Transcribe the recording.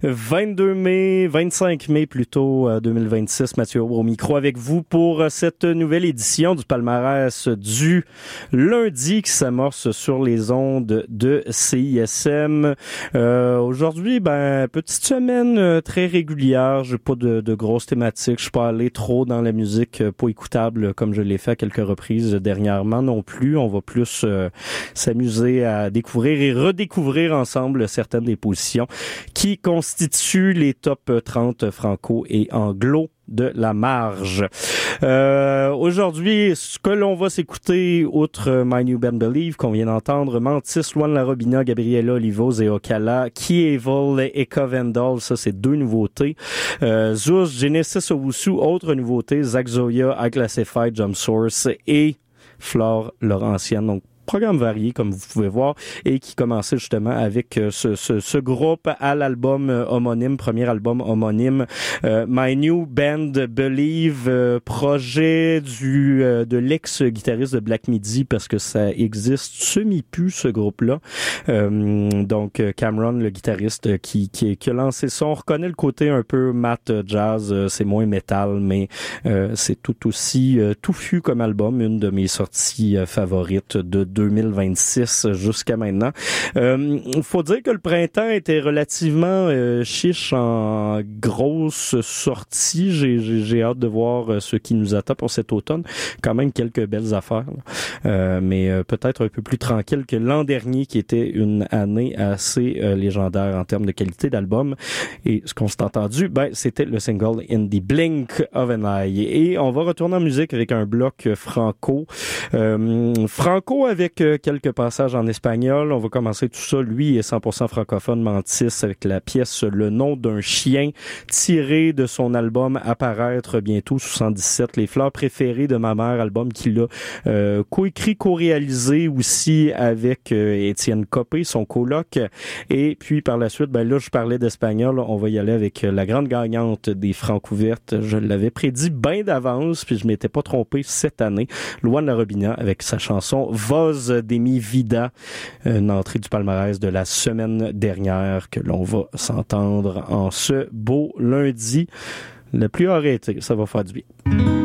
25 mai plutôt 2026. Mathieu au micro avec vous pour cette nouvelle édition du palmarès du lundi qui s'amorce sur les ondes de CISM. Aujourd'hui, petite semaine très régulière. J'ai pas de grosses thématiques. Je suis pas allé trop dans la musique pas écoutable comme je l'ai fait à quelques reprises dernièrement non plus. On va plus s'amuser à découvrir et redécouvrir ensemble certaines des positions qui constituent les top 30 franco et anglo de la marge. Aujourd'hui, ce que l'on va s'écouter, outre My New Band Believe, qu'on vient d'entendre, Mantis, Luan Larobina, Gabriela Olivos et Ocala, Kieval et Eka Vendal, ça c'est deux nouveautés. Zeus, Genesis Owusu, autre nouveauté, Zach Zoya, iClassified, Jump Source et Flore Laurentienne. Donc, programme varié, comme vous pouvez voir, et qui commençait justement avec ce groupe à l'album homonyme, premier album homonyme, My New Band Believe, projet de l'ex-guitariste de Black Midi, parce que ça existe semi-pu, ce groupe-là. Donc, Cameron, le guitariste qui a lancé ça. On reconnaît le côté un peu mat jazz, c'est moins métal, mais c'est tout aussi touffu comme album, une de mes sorties favorites de 2026 jusqu'à maintenant. Faut dire que le printemps était relativement chiche en grosses sorties. J'ai hâte de voir ce qui nous attend pour cet automne. Quand même quelques belles affaires, mais peut-être un peu plus tranquille que l'an dernier, qui était une année assez légendaire en termes de qualité d'album. Et ce qu'on s'est entendu, c'était le single In the Blink of an Eye. Et on va retourner en musique avec un bloc franco. Franco avec quelques passages en espagnol. On va commencer tout ça. Lui est 100% francophone, Mantis, avec la pièce Le nom d'un chien, tiré de son album à paraître bientôt, 77, Les fleurs préférées de ma mère, album qu'il a coécrit, co-réalisé aussi avec Étienne Copé, son coloc. Et puis par la suite, là je parlais d'espagnol, on va y aller avec la grande gagnante des Francouvertes. Je l'avais prédit bien d'avance, puis je m'étais pas trompé cette année. Luan Larobina avec sa chanson Voz de mi vida, une entrée du palmarès de la semaine dernière que l'on va s'entendre en ce beau lundi. Le plus arrêté, ça va faire du bien.